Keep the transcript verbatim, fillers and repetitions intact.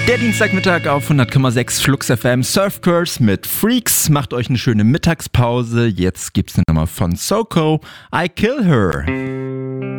Der Dienstagmittag auf hundert Komma sechs Flux F M, Surfkurs mit Freaks. Macht euch eine schöne Mittagspause. Jetzt gibt's eine Nummer von Soko, I Kill Her.